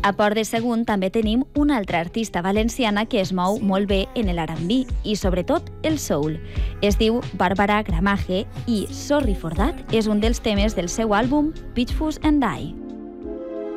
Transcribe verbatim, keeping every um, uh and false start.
A Port de Sagunt també tenim una altra artista valenciana que es mou molt bé en el R and B i, sobretot, el soul. Es diu Bàrbara Gramaje i Sorry for That és un dels temes del seu àlbum Pitchforks and I.